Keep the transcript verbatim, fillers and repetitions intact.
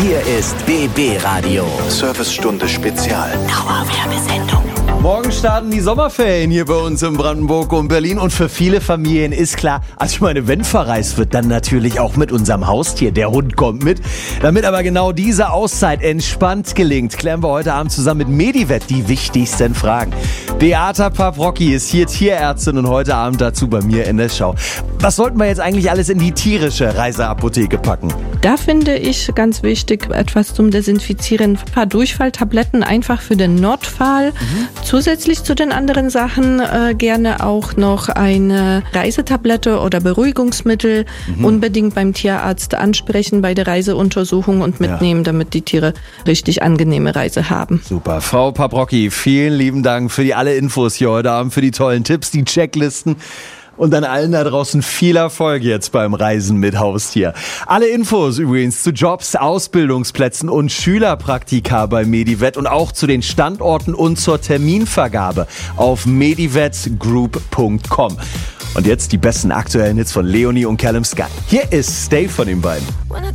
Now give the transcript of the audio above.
Hier ist B B Radio. Servicestunde Spezial. Dauerwerbesendung. Morgen starten die Sommerferien hier bei uns in Brandenburg und Berlin und für viele Familien ist klar, also ich meine, wenn verreist wird, dann natürlich auch mit unserem Haustier. Der Hund kommt mit. Damit aber genau diese Auszeit entspannt gelingt, klären wir heute Abend zusammen mit Medivet die wichtigsten Fragen. Beata Paprocki ist hier Tierärztin und heute Abend dazu bei mir in der Show. Was sollten wir jetzt eigentlich alles in die tierische Reiseapotheke packen? Da finde ich ganz wichtig, etwas zum Desinfizieren. Ein paar Durchfalltabletten einfach für den Notfall. Mhm. Zusätzlich zu den anderen Sachen äh, gerne auch noch eine Reisetablette oder Beruhigungsmittel. Mhm. Unbedingt beim Tierarzt ansprechen bei der Reiseuntersuchung und mitnehmen, ja, damit die Tiere richtig angenehme Reise haben. Super. Frau Paprocki, vielen lieben Dank für die alle Infos hier heute Abend, für die tollen Tipps, die Checklisten. Und an allen da draußen viel Erfolg jetzt beim Reisen mit Haustier. Alle Infos übrigens zu Jobs, Ausbildungsplätzen und Schülerpraktika bei Medivet und auch zu den Standorten und zur Terminvergabe auf medivet group punkt com. Und jetzt die besten aktuellen Hits von Leonie und Callum Scott. Hier ist Stay von den beiden.